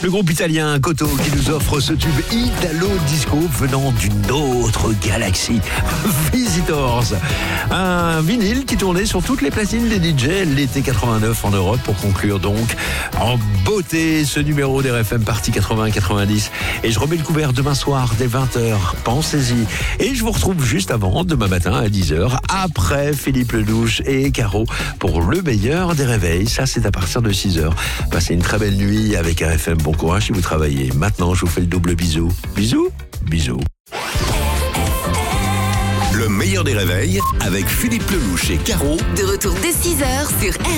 Le groupe italien Koto qui nous offre ce tube Italo Disco venant d'une autre galaxie. Visitors. Un vinyle qui tournait sur toutes les platines des DJ l'été 89 en Europe pour conclure donc en beauté ce numéro des RFM partie 80-90. Et je remets le couvert demain soir dès 20h. Pensez-y. Et je vous retrouve juste avant, demain matin à 10h, après Philippe Lelouch et Caro pour le meilleur des réveils. Ça, c'est à partir de 6h. Passez une très belle nuit avec RFM. Bon courage si vous travaillez. Maintenant, je vous fais le double bisou. Bisous, bisous. Le meilleur des réveils avec Philippe Lelouch et Caro. De retour dès 6h sur